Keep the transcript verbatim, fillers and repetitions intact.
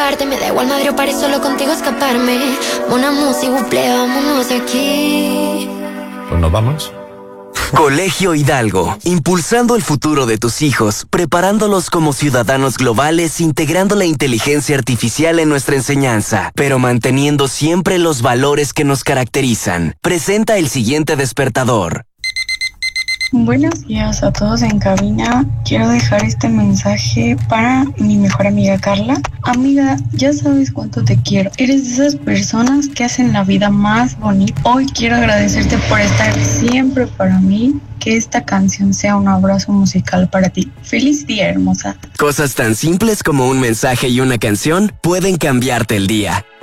parte. Me da igual madre o paré solo contigo escaparme. Una música, buple, vámonos de aquí. Pues nos vamos. Colegio Hidalgo, impulsando el futuro de tus hijos, preparándolos como ciudadanos globales, integrando la inteligencia artificial en nuestra enseñanza, pero manteniendo siempre los valores que nos caracterizan. Presenta el siguiente despertador. Buenos días a todos en cabina. Quiero dejar este mensaje para mi mejor amiga Carla. Amiga, ya sabes cuánto te quiero. Eres de esas personas que hacen la vida más bonita. Hoy quiero agradecerte por estar siempre para mí. Que esta canción sea un abrazo musical para ti. ¡Feliz día, hermosa! Cosas tan simples como un mensaje y una canción pueden cambiarte el día.